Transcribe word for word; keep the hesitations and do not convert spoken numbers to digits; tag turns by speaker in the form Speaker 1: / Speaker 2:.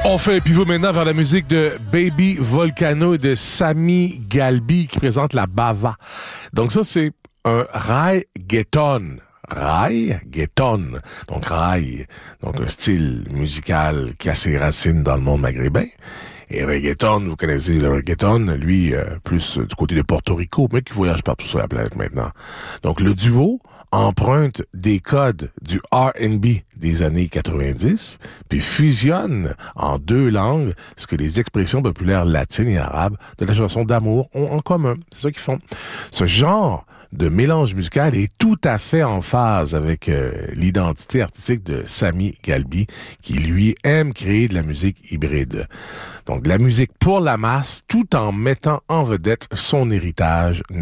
Speaker 1: On fait un pivot maintenant vers la musique de Baby Volcano et de Sami Galbi qui présente la Bava. Donc ça, c'est un reggaeton. Reggaeton. Donc raï, donc un style musical qui a ses racines dans le monde maghrébin. Et reggaeton, vous connaissez le reggaeton, lui, euh, plus du côté de Porto Rico, mais qui voyage partout sur la planète maintenant. Donc le duo emprunte des codes du R and B des années quatre-vingt-dix, puis fusionne en deux langues ce que les expressions populaires latines et arabes de la chanson d'amour ont en commun. C'est ça qu'ils font. Ce genre de mélange musical est tout à fait en phase avec euh, l'identité artistique de Sami Galbi, qui lui aime créer de la musique hybride. Donc de la musique pour la masse, tout en mettant en vedette son héritage